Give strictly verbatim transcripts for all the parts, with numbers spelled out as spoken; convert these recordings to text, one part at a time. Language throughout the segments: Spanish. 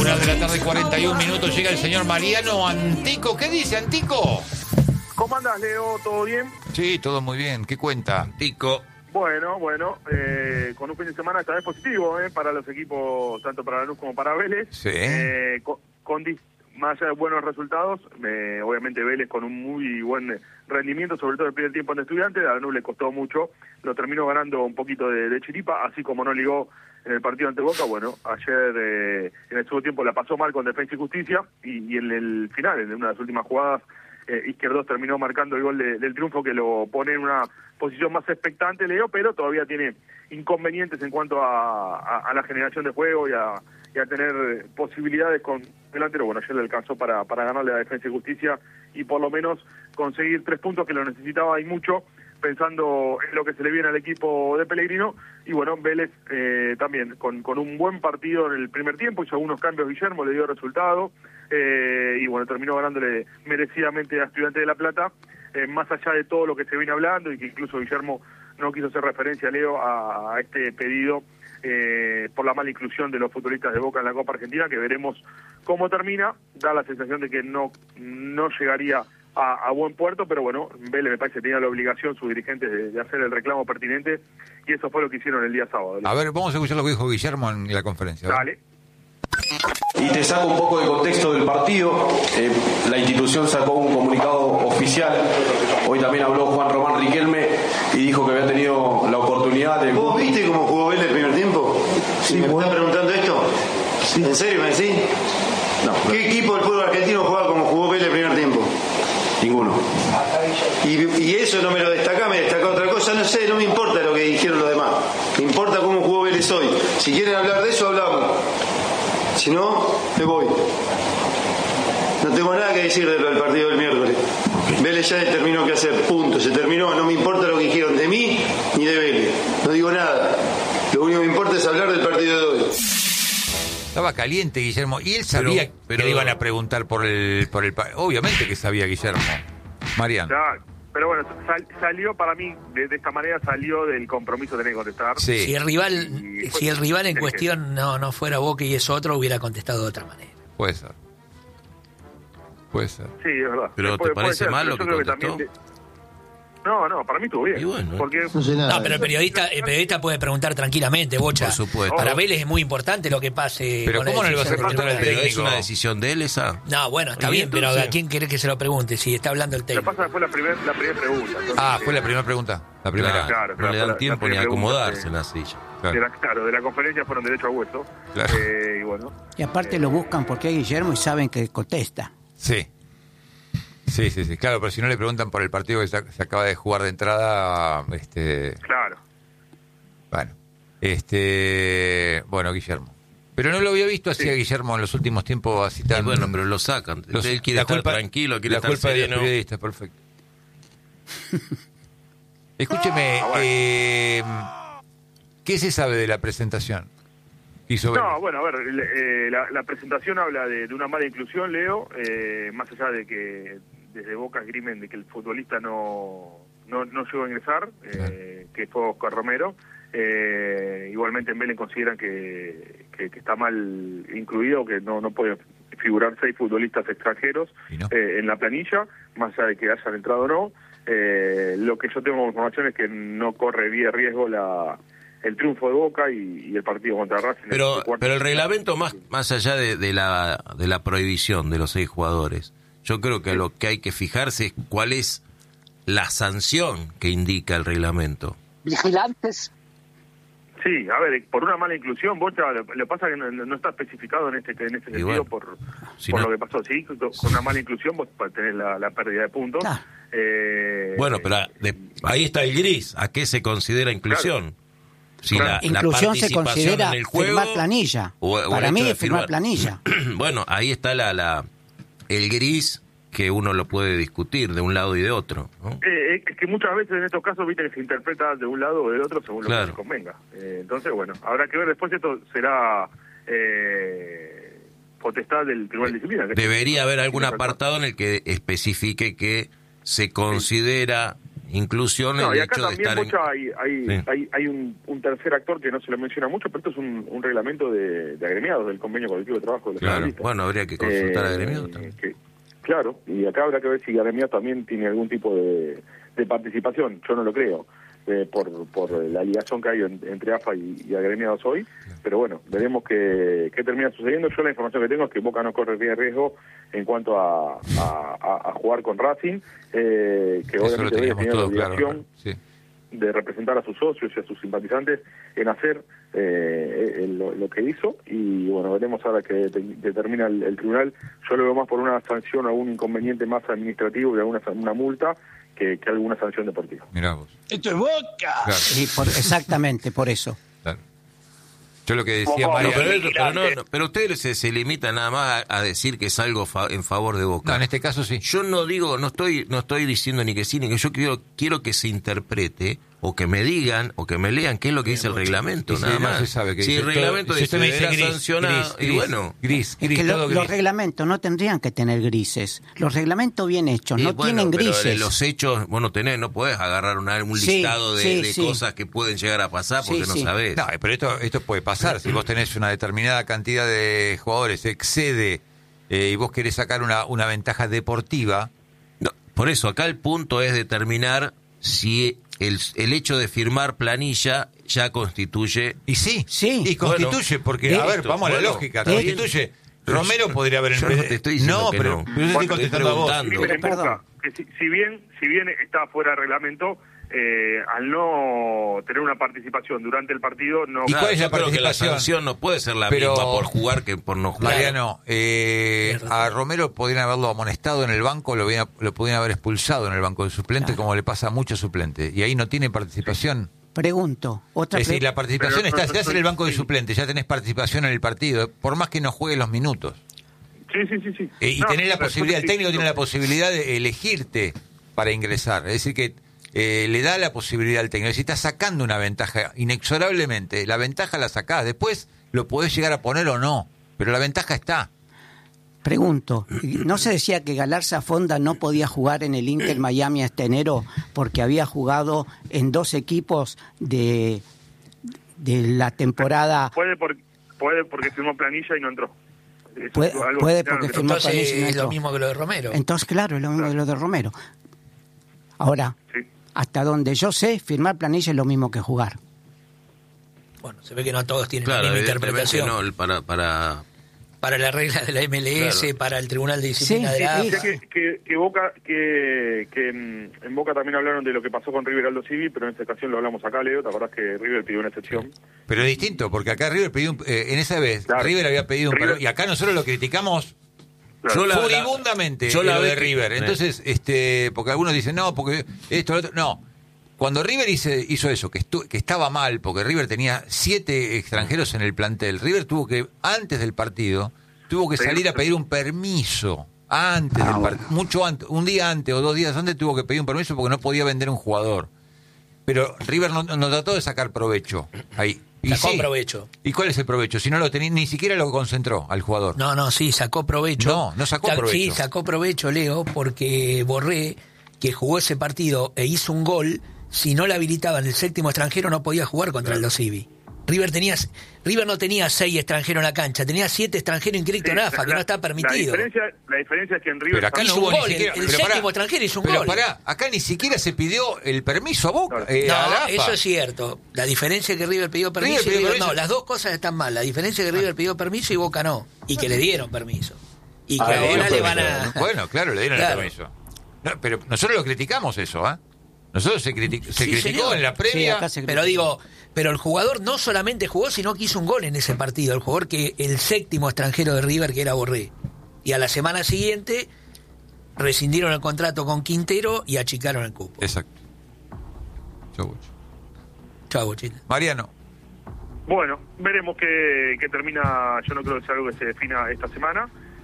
Una de la tarde, cuarenta y un minutos, llega el señor Mariano Antico. ¿Qué dice, Antico? ¿Cómo andás, Leo? ¿Todo bien? Sí, todo muy bien. ¿Qué cuenta, Antico? Bueno, bueno, eh, con un fin de semana esta vez positivo, eh, para los equipos, tanto para Lanús como para Vélez. Sí. Eh, con, con dis- más allá de buenos resultados, eh, obviamente Vélez con un muy buen rendimiento, sobre todo el primer tiempo en Estudiantes, a Lanús le costó mucho, lo terminó ganando un poquito de, de chiripa, así como no ligó en el partido ante Boca. Bueno, ayer eh, en el segundo tiempo la pasó mal con Defensa y Justicia, y, y en el final, en una de las últimas jugadas, eh, Izquierdos terminó marcando el gol de, del triunfo, que lo pone en una posición más expectante, Leo, pero todavía tiene inconvenientes en cuanto a, a, a la generación de juego y a, y a tener posibilidades con delantero. Bueno, ayer le alcanzó para, para ganarle a Defensa y Justicia y por lo menos conseguir tres puntos, que lo necesitaba y mucho, pensando en lo que se le viene al equipo de Pellegrino. Y bueno, Vélez eh, también con, con un buen partido en el primer tiempo, hizo algunos cambios Guillermo, le dio resultado, eh, y bueno, terminó ganándole merecidamente a Estudiantes de La Plata, eh, más allá de todo lo que se viene hablando, y que incluso Guillermo no quiso hacer referencia, Leo, a, a este pedido eh, por la mala inclusión de los futbolistas de Boca en la Copa Argentina, que veremos cómo termina. Da la sensación de que no, no llegaría A, a buen puerto, pero bueno, Vélez me parece que tenía la obligación, sus dirigentes, de, de hacer el reclamo pertinente, y eso fue lo que hicieron el día sábado. A ver, vamos a escuchar lo que dijo Guillermo en la conferencia. Dale. Y te saco un poco de contexto del partido. Eh, la institución sacó un comunicado oficial. Hoy también habló Juan Román Riquelme y dijo que había tenido la oportunidad de... ¿Vos viste cómo jugó Vélez el primer tiempo? Sí, ¿Me bueno. estás preguntando esto? Sí. ¿En serio me decís? No, no. ¿Qué equipo del fútbol argentino jugaba como jugó Vélez el primer tiempo? Ninguno. Y, y eso no me lo destaca, me destaca otra cosa, no sé, no me importa lo que dijeron los demás. Me importa cómo jugó Vélez hoy. Si quieren hablar de eso, hablamos. Si no, me voy. No tengo nada que decir del partido del miércoles. Okay. Vélez ya determinó qué hacer, punto, se terminó. No me importa lo que dijeron de mí ni de Vélez. No digo nada. Lo único que me importa es hablar del partido de hoy. Estaba caliente Guillermo, y él sabía pero, pero, que le iban a preguntar por el, por el... Obviamente que sabía Guillermo. Mariano. Ya, pero bueno, sal, salió para mí, de, de esta manera salió del compromiso de tener que contestar. Sí. Si el rival, y, si el rival en sí, cuestión no, no fuera Boca y es otro, hubiera contestado de otra manera. Puede ser. Puede ser. Sí, es verdad. Pero puede, ¿te parece ser, mal lo que contestó? Que No, no, para mí estuvo bien. Bueno, porque... no, sé nada. No, pero el periodista, el periodista puede preguntar tranquilamente, Bocha. Por supuesto. Para Vélez es muy importante lo que pase. Pero ¿cómo no le vas a preguntar al técnico? ¿Es una decisión de él esa? No, bueno, está bien, pero ¿a quién quiere que se lo pregunte? Si está hablando el técnico. Lo que pasa fue la primera la primer pregunta. Entonces, ah, fue la primera pregunta. La primera. Claro, claro, no le dan la, tiempo la ni a acomodarse de, en la silla. Claro. De la, claro, de la conferencia fueron derecho a hueso. Claro. Eh, y bueno. Y aparte eh, lo buscan porque hay Guillermo y saben que contesta. Sí. Sí, sí, sí, claro, pero si no le preguntan por el partido que se, se acaba de jugar de entrada, este... Claro. Bueno, este... Bueno, Guillermo. Pero no lo había visto así sí. a Guillermo en los últimos tiempos así tan... Y bueno, pero lo sacan. Los, Él quiere estar culpa, tranquilo, quiere la estar culpa sereno. De los periodistas, perfecto. Escúcheme, ah, bueno. eh, ¿qué se sabe de la presentación? No, Vélez? Bueno, a ver, eh, la, la presentación habla de, de una mala inclusión, Leo, eh, más allá de que desde Boca esgrimen de que el futbolista no no, no llegó a ingresar, eh, que fue Oscar Romero. Eh, igualmente en Vélez consideran que, que, que está mal incluido, que no, no puede figurar seis futbolistas extranjeros no? eh, en la planilla, más allá de que hayan entrado o no. Eh, lo que yo tengo como información es que no corre bien riesgo la... el triunfo de Boca y, y el partido contra Racing. Pero, el pero el reglamento, más más allá de, de la de la prohibición de los seis jugadores, yo creo que sí. Lo que hay que fijarse es cuál es la sanción que indica el reglamento. Vigilantes. Sí, a ver, por una mala inclusión, Bocha, lo, lo pasa que no, no está especificado en este en este sentido bueno, por, si por no... lo que pasó. Sí, con una mala inclusión vos tenés la, la pérdida de puntos. Ah. Eh, bueno, pero de, ahí está el gris. ¿A qué se considera inclusión? Claro. Si la, inclusión la se considera en el juego, firmar planilla. O, o Para mí es firmar, firmar planilla. Bueno, ahí está la, la el gris que uno lo puede discutir de un lado y de otro, ¿no? Eh, es que muchas veces en estos casos, viste, que se interpreta de un lado o del otro según claro. lo que se convenga. Eh, entonces, bueno, habrá que ver después. Esto será eh, potestad del Tribunal de Disciplina. Debería haber algún apartado en el que especifique que se considera inclusión No, el y acá hecho de también, estar Bocha, en... hay, hay, Sí. hay, hay un, un tercer actor que no se lo menciona mucho, pero esto es un, un reglamento de, de agremiados del convenio colectivo de trabajo de los Claro, futbolistas. bueno, habría que consultar a Eh, agremiados también. que- claro, y acá habrá que ver si agremiados también tiene algún tipo de, de participación. Yo no lo creo, eh, por, por la ligación que hay en- entre A F A y, y agremiados hoy, pero bueno, veremos qué, qué termina sucediendo. Yo la información que tengo es que Boca no corre riesgo en cuanto a, a, a- a jugar con Racing, eh, que Eso lo obviamente debe teníamos tener la todo claro. obligación Sí. de representar a sus socios y a sus simpatizantes en hacer eh, el- lo, lo que hizo, y bueno, veremos ahora que te- determina el, el tribunal. Yo lo veo más por una sanción o algún inconveniente más administrativo y alguna una multa que, que alguna sanción deportiva. Mirá vos. ¡Esto es Boca! Claro, Sí, por- exactamente, por eso. claro. Yo lo que decía Ojo, María... No, pero, pero, no, no, pero ustedes se, se limitan nada más a, a decir que es algo fa- en favor de Boca. No, en este caso sí. Yo no digo, no estoy, no estoy diciendo ni que sí, ni que yo quiero, quiero que se interprete, o que me digan, o que me lean qué es lo que dice el reglamento, Y si nada no más. se sabe qué si dice. el reglamento Todo- si dice usted me dice era gris, sancionado, gris, y gris, bueno. Gris, Es gris, que lo- todo los gris. reglamentos no tendrían que tener grises. Los reglamentos bien hechos Y no bueno, tienen pero grises. los hechos, vos no tenés, no podés agarrar una- un Sí, listado de, sí, de sí. cosas que pueden llegar a pasar porque Sí, no sí. sabés. No, pero esto, esto puede pasar. Si vos tenés una determinada cantidad de jugadores, excede, eh, y vos querés sacar una, una ventaja deportiva, No, por eso, acá el punto es determinar si el, el hecho de firmar planilla ya constituye... y sí, Sí. y constituye, Bueno, porque, listo, a ver, vamos a la bueno, lógica, está bien. constituye. Pero Romero yo- podría haber... yo no te estoy diciendo no, que pero no. pero yo te estoy Estoy contestando a vos. preguntando. Crimen en Perdón. Boca, que si, si bien si bien está fuera de reglamento, eh, al no tener una participación durante el partido, no... ¿Y cuál es yo la creo que la participación? sanción no puede ser la Pero- misma por jugar que por no jugar. Mariano, eh, a Romero podrían haberlo amonestado en el banco, lo, hubiera- lo podrían haber expulsado en el banco de suplente, Claro. como le pasa a muchos suplentes. Y ahí no tiene participación. Pregunto, otra Es decir, pre- la participación Pero está, no- si estás en el banco de sí. suplente, ya tenés participación en el partido, por más que no juegue los minutos. Sí, sí, sí, sí. Eh, y No, tenés la pero posibilidad, el sí, técnico no. tiene la posibilidad de elegirte para ingresar. Es decir, que eh, le da la posibilidad al técnico. Si estás sacando una ventaja inexorablemente, la ventaja la sacás. Después lo podés llegar a poner o no, pero la ventaja está. pregunto, ¿no se decía que Galarza Fonda no podía jugar en el Inter Miami este enero porque había jugado en dos equipos de, de la temporada? Puede, por, puede porque firmó planilla y no entró. Eso Puede- es algo puede claro porque que no- firmó- Entonces Planilla no es lo entró. mismo que lo de Romero. Entonces, claro, es lo mismo de lo de Romero. Ahora, Sí. hasta donde yo sé, firmar planilla es lo mismo que jugar. Bueno, se ve que no todos tienen Claro, la misma evidentemente interpretación. no, el- para, para... Para la regla de la M L S, Claro. para el Tribunal de Disciplina Sí, de la sí, A F A. Sé que, que, que Boca, que, que en, en Boca también hablaron de lo que pasó con River Aldo Civi, pero en esta ocasión lo hablamos acá, Leo. ¿Te acordás que River pidió una excepción? Pero es distinto, porque acá River pidió, un, eh, en esa vez, Claro. River había pedido un River- perdón, y acá nosotros lo criticamos Claro. Yo la- furibundamente, yo la lo vez de que- River. sí. Entonces, este, porque algunos dicen, no, porque esto, lo otro, no. Cuando River hizo, hizo eso, que, estu- que estaba mal, porque River tenía siete extranjeros en el plantel, River tuvo que, antes del partido, tuvo que Sí. salir a pedir un permiso. Antes del partido, mucho antes, un día antes o dos días antes tuvo que pedir un permiso porque no podía vender un jugador. Pero River no, no trató de sacar provecho ahí. Y Sacó sí. provecho. ¿Y cuál es el provecho? Si no lo tenía, ni siquiera lo concentró al jugador. No, no, sí, sacó provecho. No, no sacó Sa- provecho. Sí, sacó provecho, Leo, porque Borré, que jugó ese partido e hizo un gol, si no le habilitaban el séptimo extranjero no podía jugar contra el Civi. River tenía, River no tenía seis extranjeros en la cancha, tenía siete extranjeros inscritos Sí, en A F A, que la- no está La permitido. diferencia, la diferencia es que en River... Pero acá Hizo no hubo un ni gol, siquiera. el- el pero séptimo pará, extranjero hizo un pero gol. pará, acá ni siquiera se pidió el permiso a Boca. Claro. eh, a la No, A F A. eso es cierto. La diferencia es que River pidió permiso River y pidió River no. permiso. Las dos cosas están mal. La diferencia es que River pidió permiso y Boca no. Y que le dieron permiso. Y que Ah, ahora bueno, le van a... Bueno, claro, le dieron Claro. el permiso. No, pero nosotros lo criticamos eso, ¿ah? Nosotros se, criti- se Sí, criticó señor. en la previa. Sí, acá se Pero digo, pero el jugador no solamente jugó, sino que hizo un gol en ese partido. El jugador que el séptimo extranjero de River, que era Borré. Y a la semana siguiente rescindieron el contrato con Quintero y achicaron el cupo. Exacto. Chau. Chau, Bochita. Mariano. Bueno, veremos qué, qué termina. Yo no creo que sea algo que se defina esta semana.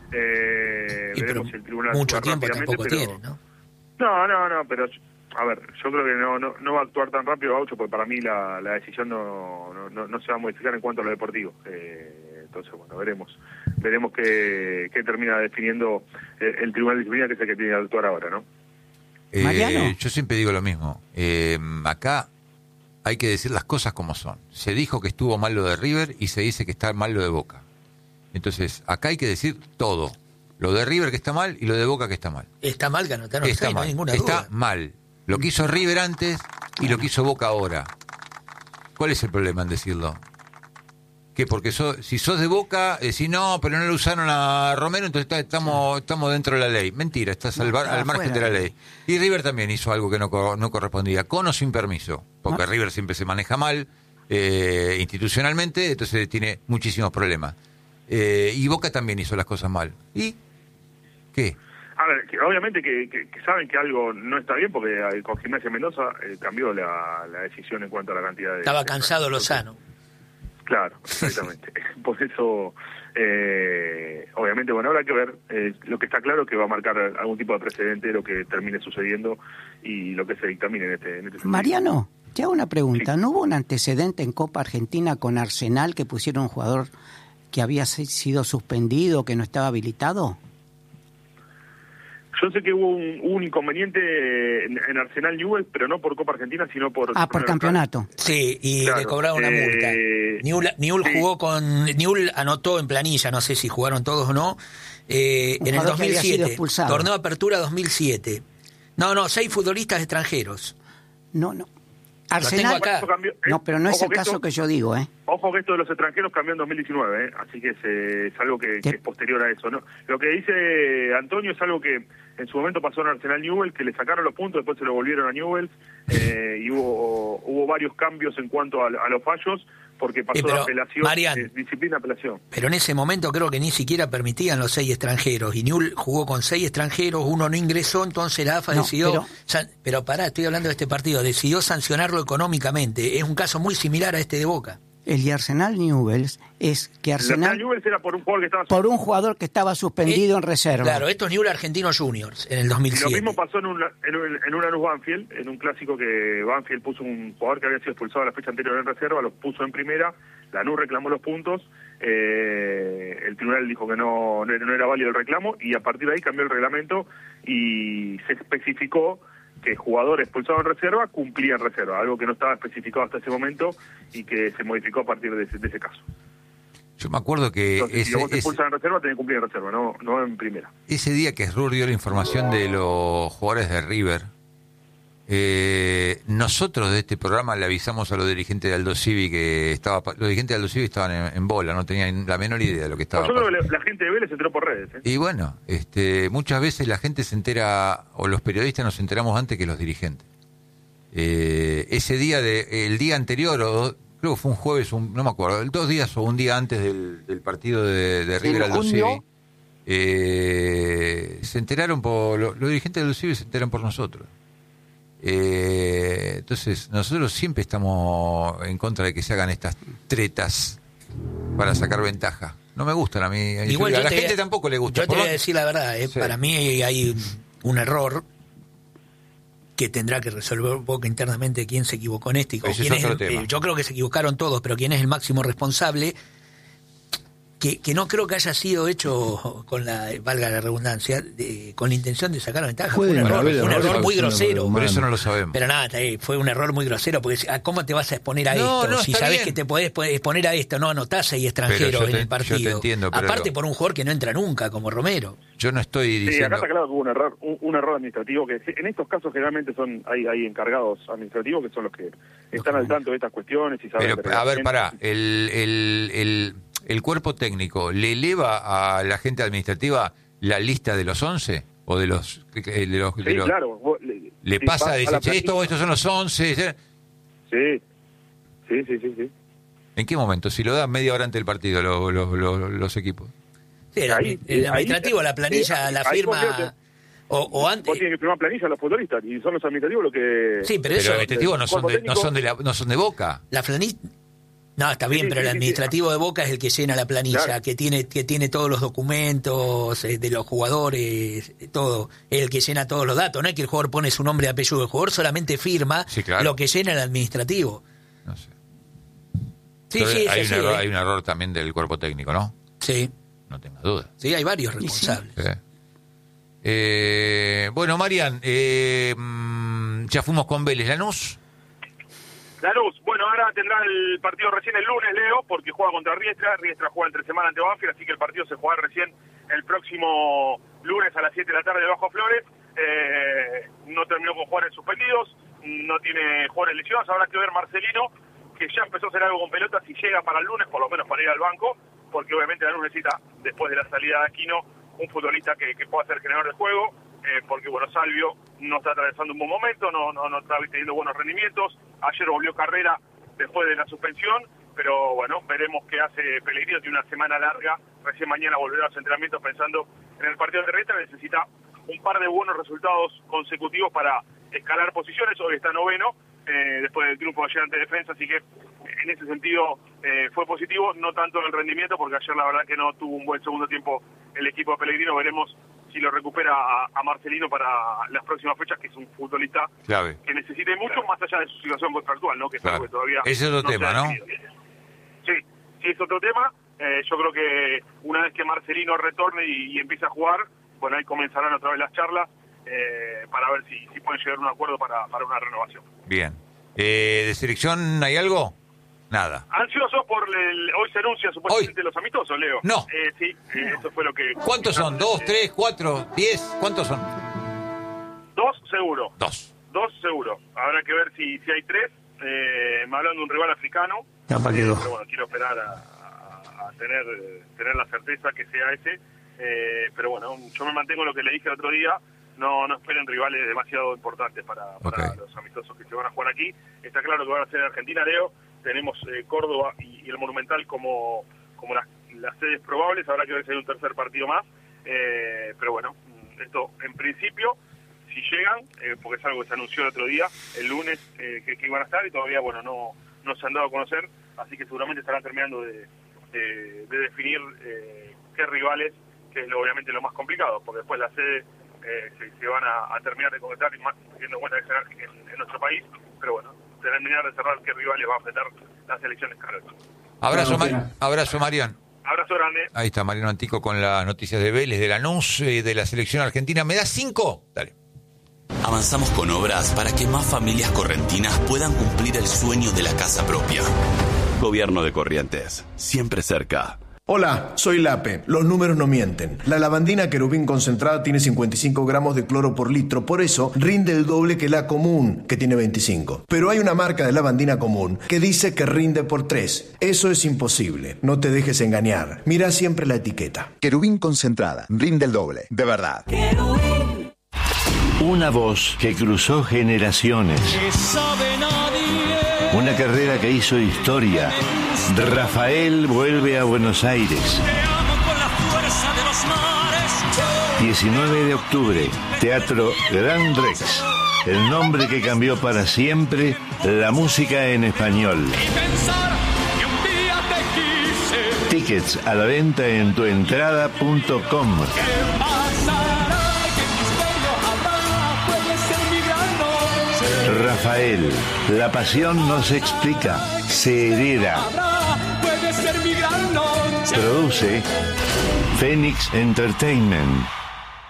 Eh, Y pero veremos si el tribunal mucho actúa tiempo rápidamente, tampoco pero- tiene, ¿no? No, no, no, pero a ver, yo creo que no no, no va a actuar tan rápido Gaucho, porque para mí la, la decisión no, no, no, no se va a modificar en cuanto a lo deportivo. Eh, entonces, bueno, veremos. Veremos qué, qué termina definiendo el, el tribunal de disciplina, que es el que tiene que actuar ahora, ¿no? Eh, Mariano. yo siempre digo lo mismo. Eh, acá hay que decir las cosas como son. Se dijo que estuvo mal lo de River y se dice que está mal lo de Boca. Entonces, acá hay que decir todo. Lo de River que está mal y lo de Boca que está mal. Está mal que anotaron Está seis, no mal. hay ninguna Está duda. mal. Lo que hizo River antes y lo que hizo Boca ahora. ¿Cuál es el problema en decirlo? Que porque so, si sos de Boca, decís no, pero no lo usaron a Romero, entonces está, estamos estamos dentro de la ley. Mentira, estás al, bar- al margen de la ley. Y River también hizo algo que no, co- no correspondía, con o sin permiso, porque Ah. River siempre se maneja mal eh, institucionalmente, entonces tiene muchísimos problemas. Eh, y Boca también hizo las cosas mal. ¿Y qué? A ver, que obviamente que, que, que saben que algo no está bien porque eh, con Gimnasia Mendoza eh, cambió la, la decisión en cuanto a la cantidad de... Estaba de- cansado Lozano. Claro, exactamente. Por eso, eh, obviamente, bueno, habrá que ver. Eh, lo que está claro es que va a marcar algún tipo de precedente lo que termine sucediendo y lo que se dictamine en este, en este sentido. Mariano, te hago una pregunta. ¿No hubo un antecedente en Copa Argentina con Arsenal que pusieron un jugador que había se- sido suspendido, que no estaba habilitado? Yo sé que hubo un, hubo un inconveniente en, en Arsenal Newell's, pero no por Copa Argentina, sino por... Ah, por campeonato. Sí, y Claro, le cobraron una eh, multa. Newell, Newell sí. jugó con... Newell anotó en planilla, no sé si jugaron todos o no, eh, Un en el jugador que había sido dos mil siete. expulsado. Torneo Apertura dos mil siete. No, no, seis futbolistas extranjeros. No, no. tengo Arsenal. acá. Esto cambió- No, pero no es ojo el que caso esto- que yo digo, ¿eh? Ojo que esto de los extranjeros cambió en dos mil diecinueve, ¿eh? Así que es, eh, es algo que, que ¿Qué? es posterior a eso, ¿no? Lo que dice Antonio es algo que en su momento pasó en Arsenal Newell, que le sacaron los puntos, después se lo volvieron a Newell, eh, y hubo hubo varios cambios en cuanto a, a los fallos, porque pasó Sí, pero, de apelación, Marian, eh, disciplina a apelación. Pero en ese momento creo que ni siquiera permitían los seis extranjeros. Y Newell jugó con seis extranjeros, uno no ingresó, entonces la A F A No, decidió... pero- san- pero pará, estoy hablando de este partido. Decidió sancionarlo económicamente. Es un caso muy similar a este de Boca. El de Arsenal Newell's es que El Arsenal Arsenal, Newell era por un jugador que estaba... por un jugador que estaba suspendido Eh, en reserva. Claro, esto es Newell Argentinos Juniors en el dos mil Y lo siete. mismo pasó en un, en un, en un Lanús Banfield, en un clásico que Banfield puso un jugador que había sido expulsado a la fecha anterior en reserva, los puso en primera, Lanús reclamó los puntos, eh, el tribunal dijo que no, no, era, no era válido el reclamo y a partir de ahí cambió el reglamento y se especificó que jugadores expulsados en reserva cumplían reserva, algo que no estaba especificado hasta ese momento y que se modificó a partir de ese, de ese caso. Yo me acuerdo que Entonces, si ese, vos te ese, expulsan en reserva, tenés que cumplir en reserva, no, no en primera. ese día que Rur dio la información de los jugadores de River, eh, nosotros de este programa le avisamos a los dirigentes de Aldo Civi que estaba, los dirigentes de Aldo Civi estaban en, en bola, no tenían la menor idea de lo que estaba Yo creo pasando. que la, la gente de Vélez se enteró por redes. ¿eh? Y bueno, este, muchas veces la gente se entera, o los periodistas nos enteramos antes que los dirigentes. Eh, ese día, de, el día anterior, o creo que fue un jueves, un, no me acuerdo, dos días o un día antes del, del partido de, de River Aldo Civi, eh, se enteraron por, los, los dirigentes de Aldo Civi se enteran por nosotros. Eh, entonces, nosotros siempre estamos en contra de que se hagan estas tretas para sacar ventaja. No me gustan a mí. Igual a yo la te gente voy a- tampoco le gusta. Yo te Por voy lo- a decir la verdad, eh, Sí. para mí hay un, un error que tendrá que resolver Boca internamente quién se equivocó en esto. Y o Ese es quién es otro el- tema. eh, yo creo que se equivocaron todos, pero quién es el máximo responsable, que, que no creo que haya sido hecho con la, valga la redundancia, de- con la intención de sacar ventaja. Fue un Pueden error, haber fue un errores error muy que son grosero. Por eso no lo sabemos. Pero nada, está ahí, fue un error muy grosero, porque si- ah, ¿cómo te vas a exponer a No, esto? no, si está sabes bien. que te podés po- exponer a esto, no anotás ahí extranjeros Pero yo en te- el yo partido. te entiendo, pero Aparte lo- por un jugador que no entra nunca, como Romero. Yo no estoy Sí, acá diciendo... está claro que hubo un error, un, un error administrativo que en estos casos generalmente son hay, hay encargados administrativos que son los que están al tanto de estas cuestiones y saben. Pero, a ver, pará, el, el, el, el cuerpo técnico, ¿le eleva a la gente administrativa la lista de los once? ¿O de los...? De los, de Sí, los- claro. vos, le ¿Le si pasa vas a a decir, la che, esto, planilla- estos son los once? Sí, sí, sí, sí, sí. ¿En qué momento? Si lo dan media hora antes del partido lo- lo- lo- los equipos. Sí, el, Ahí, el ahí- administrativo, la planilla, ahí- la ahí firma, vos fíjate. o, o Vos antes... tienes que firmar planilla a los futbolistas y son los administrativos los que... Sí, pero Pero eso, los administrativos no son cuerpo de, no técnico- son de, la, no son de Boca. la planilla... No, está bien, Sí, pero sí, el sí, administrativo de Boca es el que llena la planilla, Claro. que tiene que tiene todos los documentos eh, de los jugadores, eh, todo, es el que llena todos los datos. No es que el jugador pone su nombre y apellido, el jugador solamente firma Sí, claro. lo que llena el administrativo. No sé. Sí, Entonces, sí, es hay, así, un error, eh. hay un error también del cuerpo técnico, ¿no? Sí, No tengas duda. sí, hay varios responsables. Sí. Eh, bueno, Marian, eh, ya fuimos con Vélez. ¿Lanús? Lanús, bueno, ahora tendrá el partido recién el lunes, Leo, porque juega contra Riestra. Riestra juega entre semana ante Banfield, así que el partido se jugará recién el próximo lunes a las siete de la tarde bajo Flores. Eh, no terminó con jugadores suspendidos, no tiene jugadores lesionados. Habrá que ver Marcelino, que ya empezó a hacer algo con pelota, si llega para el lunes, por lo menos para ir al banco, porque obviamente Lanús necesita, después de la salida de Aquino, un futbolista que, que pueda ser generador de juego, eh, porque bueno, Salvio no está atravesando un buen momento, no, no, no está teniendo buenos rendimientos. Ayer volvió Carrera después de la suspensión, pero bueno, veremos qué hace Pellegrino. Tiene una semana larga, recién mañana volverá a los entrenamientos pensando en el partido de Riestra. Necesita un par de buenos resultados consecutivos para escalar posiciones. Hoy está noveno, eh, después del triunfo ayer ante Defensa, así que en ese sentido eh, fue positivo, no tanto en el rendimiento, porque ayer la verdad que no tuvo un buen segundo tiempo el equipo de Pellegrino. Veremos si lo recupera a, a Marcelino para las próximas fechas, que es un futbolista clave, que necesite mucho, más allá de su situación contractual, ¿no? Que es claro, algo que todavía ese es otro no tema, ¿no? Sí, sí, es otro tema. Eh, yo creo que una vez que Marcelino retorne y, y empiece a jugar, bueno, ahí comenzarán otra vez las charlas eh, para ver si, si pueden llegar a un acuerdo para, para una renovación. Bien. Eh, ¿De selección hay algo? Nada. Ansioso por el... Hoy se anuncia supuestamente Hoy. los amistosos, Leo. No. Eh, sí, eh, eso fue lo que... ¿Cuántos son? ¿Dos, tres, cuatro, diez? ¿Cuántos son? Dos, seguro. Dos. Dos, seguro. Habrá que ver si, si hay tres. Eh, me hablan de un rival africano. Capaz que Eh, dos. pero bueno, quiero esperar a, a- a tener, eh, tener la certeza que sea ese. Eh, pero bueno, yo me mantengo en lo que le dije el otro día. No, no esperen rivales demasiado importantes para, para Ok. los amistosos que se van a jugar aquí. Está claro que van a ser en Argentina, Leo. Tenemos eh, Córdoba y, y el Monumental como, como las, las sedes probables. Habrá que ver si hay un tercer partido más. Eh, pero bueno, esto en principio, si llegan, eh, porque es algo que se anunció el otro día, el lunes, eh, que, que iban a estar, y todavía bueno no, no se han dado a conocer, así que seguramente estarán terminando de, de, de definir eh, qué rivales, que es lo, obviamente lo más complicado, porque después las sedes eh, se, se van a, a terminar de concretar, y más teniendo en cuenta que será en, en nuestro país, pero bueno, terminar de cerrar qué rivales va a enfrentar las elecciones carreras. Abrazo, Bueno, Ma- abrazo, Marian. Abrazo grande. Ahí está Mariano Antico con las noticias de Vélez, de Lanús, eh, de la selección argentina. ¿Me das cinco? Dale. Avanzamos con obras para que más familias correntinas puedan cumplir el sueño de la casa propia. Gobierno de Corrientes, siempre cerca. Hola, soy Lape. Los números no mienten. La lavandina querubín concentrada tiene cincuenta y cinco gramos de cloro por litro, por eso rinde el doble que la común, que tiene veinticinco. Pero hay una marca de lavandina común que dice que rinde por tres. Eso es imposible. No te dejes engañar. Mira siempre la etiqueta. Querubín concentrada, rinde el doble, de verdad. Una voz que cruzó generaciones. Una carrera que hizo historia. Rafael vuelve a Buenos Aires. diecinueve de octubre, Teatro Gran Rex. El nombre que cambió para siempre la música en español. Tickets a la venta en tuentrada punto com. Rafael, la pasión no se explica, se hereda. Produce Phoenix Entertainment.